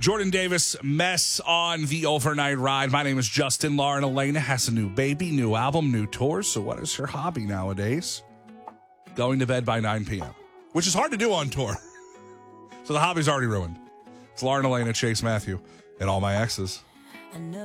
Jordan Davis, Mess on the overnight ride. My name is Justin. Lauren Elena has a new baby, new album, new tours. So what is your hobby nowadays? Going to bed by 9 p.m., which is hard to do on tour. So the hobby's already ruined. It's Lauren Elena, Chase Matthew, and all my exes.